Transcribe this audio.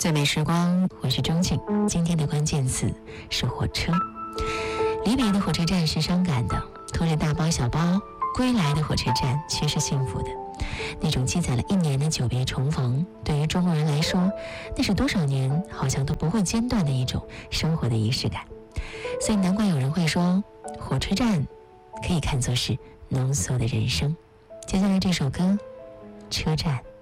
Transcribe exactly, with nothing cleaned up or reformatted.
最美时光，我是钟静。今天的关键词是火车。离别的火车站是伤感的，拖着大包小包归来的火车站却是幸福的。那种积攒了一年的久别重逢，对于中国人来说，那是多少年好像都不会间断的一种生活的仪式感。所以难怪有人会说，火车站可以看作是浓缩的人生。接下来这首歌《车站》。